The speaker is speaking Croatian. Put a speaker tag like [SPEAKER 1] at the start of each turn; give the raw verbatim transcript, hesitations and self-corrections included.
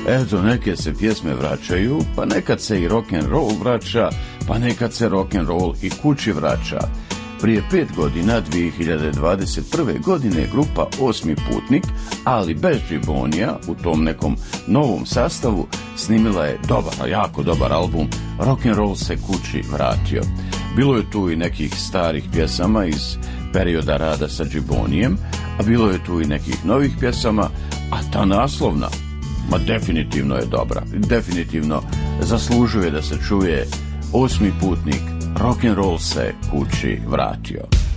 [SPEAKER 1] Eto, neke se pjesme vraćaju, pa nekad se i rock'n'roll vraća, pa nekad se rock'n'roll i kući vraća. Prije pet godina, dvije hiljade dvadeset prve. godine, grupa Osmi putnik, ali bez Džibonija, u tom nekom novom sastavu, snimila je dobar, jako dobar album Rock'n'roll se kući vratio. Bilo je tu i nekih starih pjesama iz perioda rada sa Džibonijem, a bilo je tu i nekih novih pjesama, a ta naslovna, ma definitivno je dobra, definitivno zaslužuje da se čuje Osmi putnik, rock'n'roll se kući vratio.